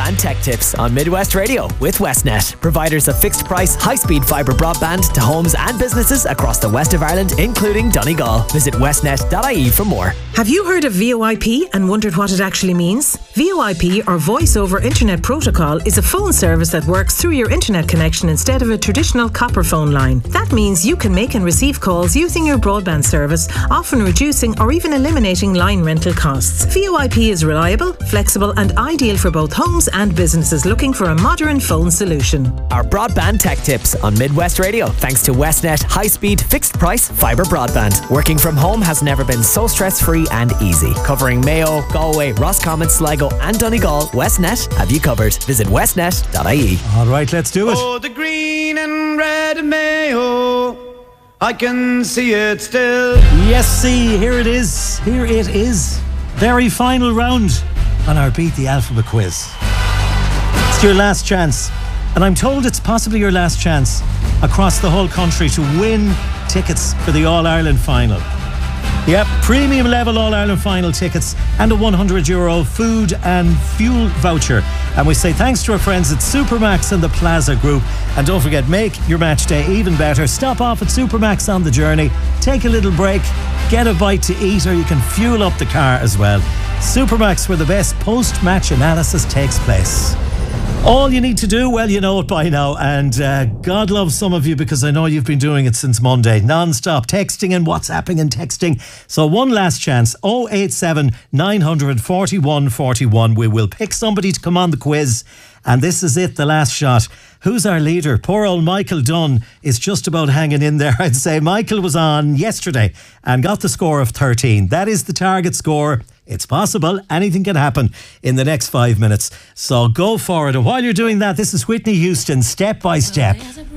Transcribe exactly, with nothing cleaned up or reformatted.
broadband tech tips on Midwest Radio with Westnet, providers of fixed price, high speed fibre broadband to homes and businesses across the west of Ireland, including Donegal. Visit westnet dot I E for more. Have you heard of V O I P and wondered what it actually means? V O I P, or Voice over Internet Protocol, is a phone service that works through your internet connection instead of a traditional copper phone line. That means you can make and receive calls using your broadband service, often reducing or even eliminating line rental costs. V O I P is reliable, flexible and ideal for both homes and businesses looking for a modern phone solution. Our broadband tech tips on Midwest Radio, thanks to Westnet high-speed fixed-price fibre broadband. Working from home has never been so stress-free and easy. Covering Mayo, Galway, Roscommon, Sligo and Donegal, Westnet have you covered. Visit westnet dot I E. All right, let's do it. Oh, the green and red Mayo, I can see it still. Yes, see, here it is. Here it is. Very final round on our Beat the Alphabet quiz. It's your last chance, and I'm told it's possibly your last chance across the whole country to win tickets for the All-Ireland final. Yep, premium level All-Ireland final tickets and a one hundred euro food and fuel voucher. And we say thanks to our friends at Supermax and the Plaza Group. And don't forget, make your match day even better. Stop off at Supermax on the journey, take a little break, get a bite to eat, or you can fuel up the car as well. Supermax, where the best post-match analysis takes place. All you need to do, well, you know it by now, and uh, God loves some of you because I know you've been doing it since Monday, non-stop texting and WhatsApping and texting. So one last chance, oh eight seven, nine four one, four one. We will pick somebody to come on the quiz, and this is it, the last shot. Who's our leader? Poor old Michael Dunn is just about hanging in there, I'd say. Michael was on yesterday and got the score of thirteen. That is the target score. It's possible. Anything can happen in the next five minutes. So go for it. And while you're doing that, this is Whitney Houston, Step by Step.